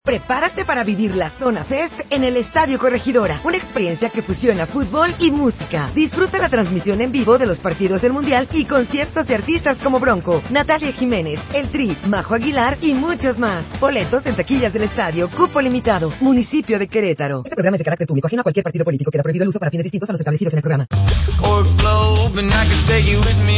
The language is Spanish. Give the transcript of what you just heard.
Prepárate para vivir la Zona Fest en el Estadio Corregidora, una experiencia que fusiona fútbol y música. Disfruta la transmisión en vivo de los partidos del Mundial y conciertos de artistas como Bronco, Natalia Jiménez, El Tri, Majo Aguilar y muchos más. Boletos en taquillas del estadio, cupo limitado, municipio de Querétaro. Este programa es de carácter público, ajeno a cualquier partido político. Queda prohibido el uso para fines distintos a los establecidos en el programa.